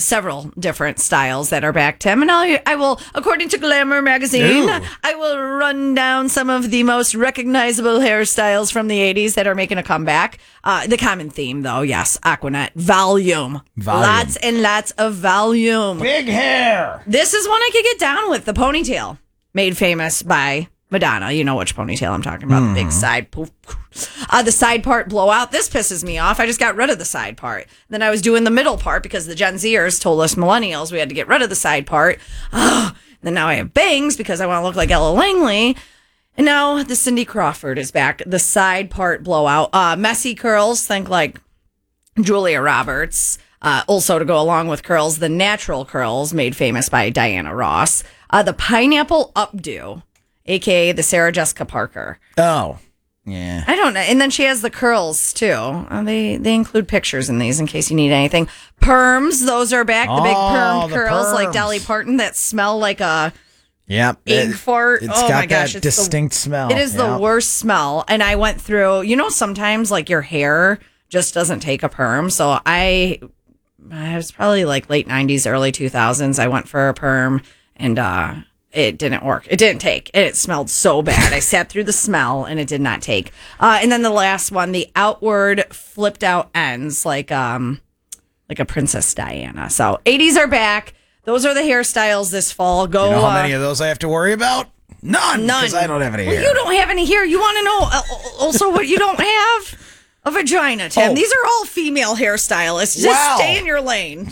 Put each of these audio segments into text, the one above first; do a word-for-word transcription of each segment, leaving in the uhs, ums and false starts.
several different styles that are back, Tim. And I'll, I will, according to Glamour magazine, Ew. I will run down some of the most recognizable hairstyles from the eighties that are making a comeback. Uh, the common theme, though, yes, Aquanet. Volume. Volume. Lots and lots of volume. Big hair. This is one I could get down with. The ponytail, made famous by Madonna. You know which ponytail I'm talking about. Mm. The big side poof. Uh, the side part blowout. This pisses me off. I just got rid of the side part. Then I was doing the middle part because the Gen Zers told us millennials we had to get rid of the side part. Oh, then now I have bangs because I want to look like Ella Langley. And now the Cindy Crawford is back. The side part blowout. Uh, messy curls. Think like Julia Roberts. Uh, also to go along with curls, the natural curls made famous by Diana Ross. Uh, the pineapple updo, a k a the Sarah Jessica Parker. Oh, yeah. I don't know. And then she has the curls, too. Uh, they they include pictures in these in case you need anything. Perms, those are back. The big Oh, perm the curls perms. like Dolly Parton that smell like a Yep. egg It- fart. It's oh got my gosh, that it's distinct the, smell. It is the Yep. worst smell. And I went through, you know, sometimes like your hair just doesn't take a perm. So I, I was probably like late nineties, early two thousands. I went for a perm and uh, it didn't work. It didn't take. It smelled so bad. I sat through the smell and it did not take. Uh, and then the last one, the outward flipped out ends like um like a Princess Diana. So eighties are back. Those are the hairstyles this fall. Go. You know how uh, many of those I have to worry about? None. None. Because I don't have any well, hair. you don't have any hair. You want to know uh, also what you don't have? A vagina, Tim. Oh. These are all female hairstylists. Just Wow. stay in your lane.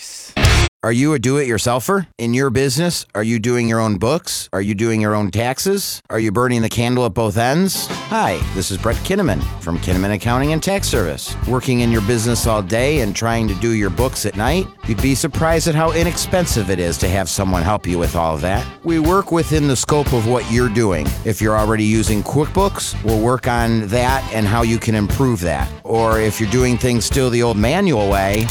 Are you a do-it-yourselfer? In your business, are you doing your own books? Are you doing your own taxes? Are you burning the candle at both ends? Hi, this is Brett Kinnaman from Kinnaman Accounting and Tax Service. Working in your business all day and trying to do your books at night? You'd be surprised at how inexpensive it is to have someone help you with all of that. We work within the scope of what you're doing. If you're already using QuickBooks, we'll work on that and how you can improve that. Or if you're doing things still the old manual way,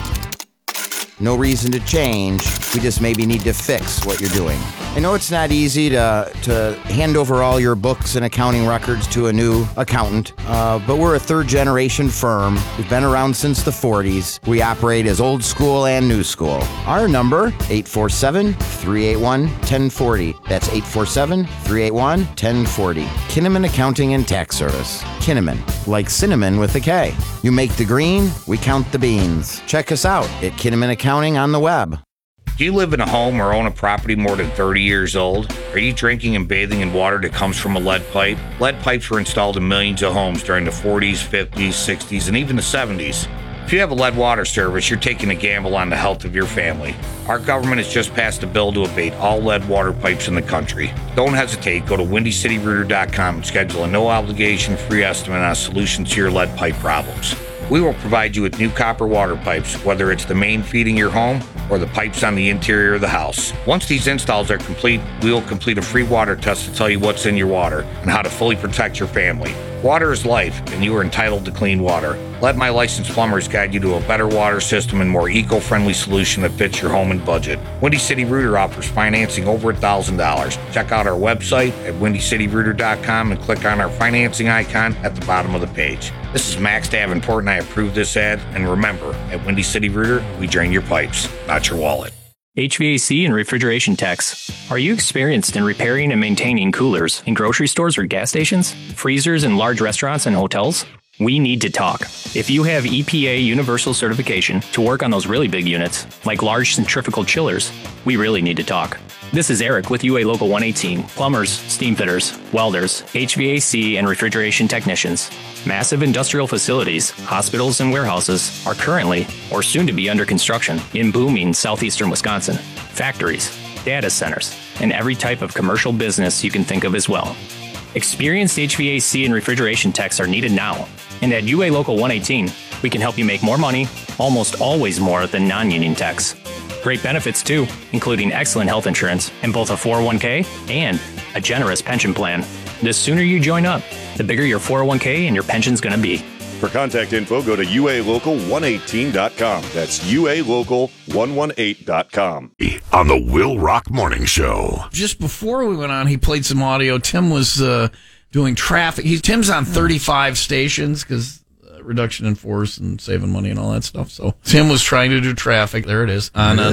no reason to change. We just maybe need to fix what you're doing. I know it's not easy to to hand over all your books and accounting records to a new accountant, uh, but we're a third-generation firm. We've been around since the forties. We operate as old school and new school. Our number, eight four seven, three eight one, one zero four zero. That's eight four seven, three eight one, one zero four zero. Kinnaman Accounting and Tax Service. Kinnaman, like cinnamon with a K. You make the green, we count the beans. Check us out at Kinnaman Accounting on the web. Do you live in a home or own a property more than thirty years old? Are you drinking and bathing in water that comes from a lead pipe? Lead pipes were installed in millions of homes during the forties, fifties, sixties, and even the seventies. If you have a lead water service, you're taking a gamble on the health of your family. Our government has just passed a bill to abate all lead water pipes in the country. Don't hesitate. Go to windy city rooter dot com and schedule a no-obligation free estimate on a solution to your lead pipe problems. We will provide you with new copper water pipes, whether it's the main feeding your home or the pipes on the interior of the house. Once these installs are complete, we will complete a free water test to tell you what's in your water and how to fully protect your family. Water is life, and you are entitled to clean water. Let my licensed plumbers guide you to a better water system and more eco-friendly solution that fits your home and budget. Windy City Rooter offers financing over one thousand dollars. Check out our website at windy city rooter dot com and click on our financing icon at the bottom of the page. This is Max Davenport, and I approve this ad. And remember, at Windy City Rooter, we drain your pipes, not your wallet. H V A C and refrigeration techs. Are you experienced in repairing and maintaining coolers in grocery stores or gas stations, freezers in large restaurants and hotels? We need to talk. If you have E P A universal certification to work on those really big units, like large centrifugal chillers, we really need to talk. This is Eric with U A Local one eighteen. Plumbers, steam fitters, welders, H V A C and refrigeration technicians. Massive industrial facilities, hospitals, and warehouses are currently or soon to be under construction in booming southeastern Wisconsin. Factories, data centers, and every type of commercial business you can think of as well. Experienced H V A C and refrigeration techs are needed now. And at U A Local one eighteen, we can help you make more money, almost always more than non-union techs. Great benefits too, including excellent health insurance and both a four oh one k and a generous pension plan. The sooner you join up, the bigger your four oh one k and your pension's going to be. For contact info, go to U A local one eighteen dot com. That's U A local one eighteen dot com. On the Will Rock Morning Show. Just before we went on, he played some audio. Tim was uh, doing traffic. He, Tim's on thirty-five stations because uh, reduction in force and saving money and all that stuff. So Tim was trying to do traffic. There it is. On uh,